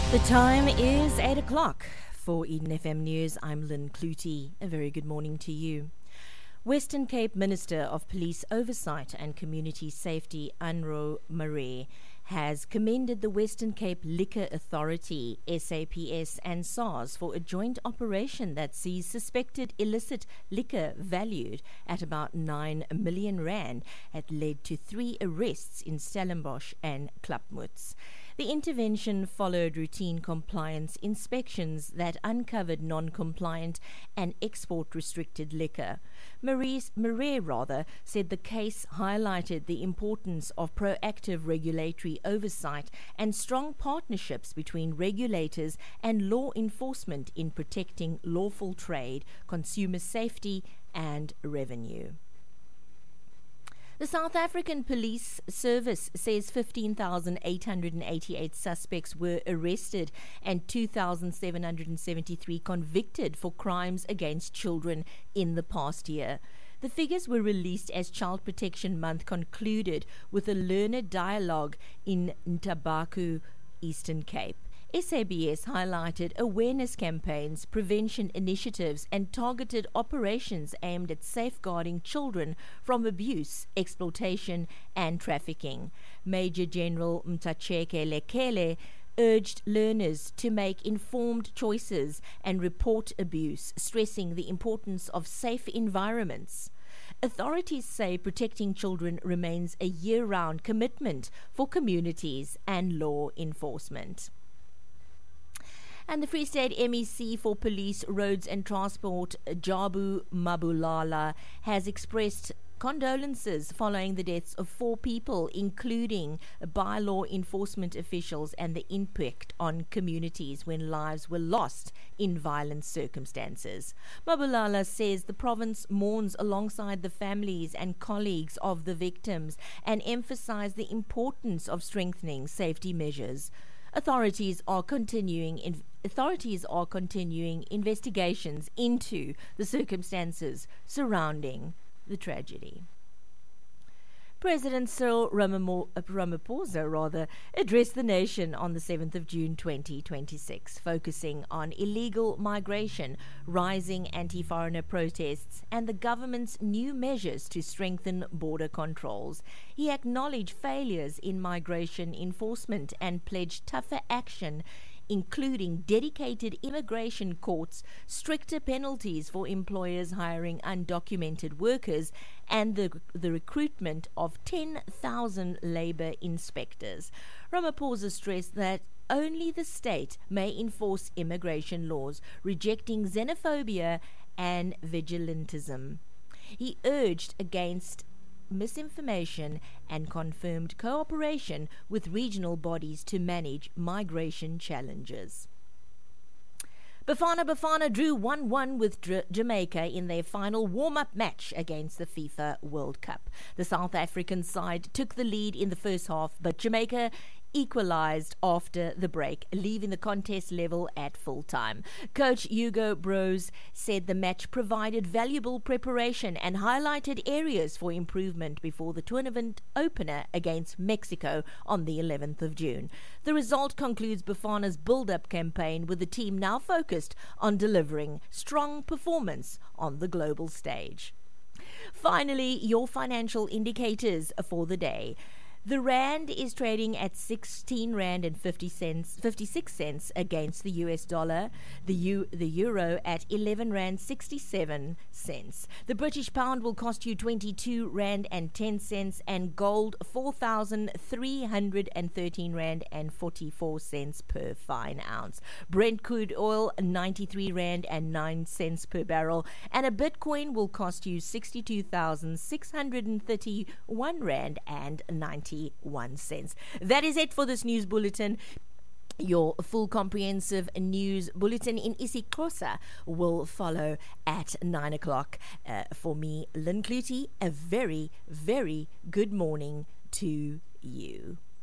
The time is 8 o'clock. For Eden FM News, I'm Lynn Clutie. A very good morning to you. Western Cape Minister of Police Oversight and Community Safety, Anro Maree, has commended the Western Cape Liquor Authority, SAPS, and SARS for a joint operation that sees suspected illicit liquor valued at about 9 million rand had led to 3 arrests in Stellenbosch and Klapmuts. The intervention followed routine compliance inspections that uncovered non-compliant and export-restricted liquor. Maree said the case highlighted the importance of proactive regulatory oversight and strong partnerships between regulators and law enforcement in protecting lawful trade, consumer safety and revenue. The South African Police Service says 15,888 suspects were arrested and 2,773 convicted for crimes against children in the past year. The figures were released as Child Protection Month concluded with a learned dialogue in Ntabaku, Eastern Cape. SABS highlighted awareness campaigns, prevention initiatives and targeted operations aimed at safeguarding children from abuse, exploitation and trafficking. Major General Mtacheke Lekele urged learners to make informed choices and report abuse, stressing the importance of safe environments. Authorities say protecting children remains a year-round commitment for communities and law enforcement. And the Free State MEC for Police, Roads and Transport, Jabu Mabulala, has expressed condolences following the deaths of 4 people, including by-law enforcement officials, and the impact on communities when lives were lost in violent circumstances. Mabulala says the province mourns alongside the families and colleagues of the victims and emphasized the importance of strengthening safety measures. Authorities are continuing investigations into the circumstances surrounding the tragedy. President Cyril Ramaphosa addressed the nation on the 7th of June 2026, focusing on illegal migration, rising anti-foreigner protests, and the government's new measures to strengthen border controls. He acknowledged failures in migration enforcement and pledged tougher action, including dedicated immigration courts, stricter penalties for employers hiring undocumented workers, and the recruitment of 10,000 labour inspectors. Ramaphosa stressed that only the state may enforce immigration laws, rejecting xenophobia and vigilantism. He urged against misinformation and confirmed cooperation with regional bodies to manage migration challenges. Bafana drew 1-1 with Jamaica in their final warm-up match against the FIFA World Cup. The South African side took the lead in the first half, but Jamaica equalized after the break, leaving the contest level at full time. Coach Hugo Broos said the match provided valuable preparation and highlighted areas for improvement before the tournament opener against Mexico on the 11th of June. The result concludes Bafana's build-up campaign, with the team now focused on delivering strong performance on the global stage. Finally, your financial indicators for the day. The rand is trading at 16 rand and 56 cents against the US dollar. The euro at 11 rand 67 cents. The British pound will cost you 22 rand and 10 cents, and gold 4,313 rand and 44 cents per fine ounce. Brent crude oil 93 rand and 9 cents per barrel, and a Bitcoin will cost you 62,631 rand and 91 cents. That is it for this news bulletin. Your full comprehensive news bulletin in isiXhosa will follow at 9 o'clock. For me, Lynn Clutie, a very, very good morning to you.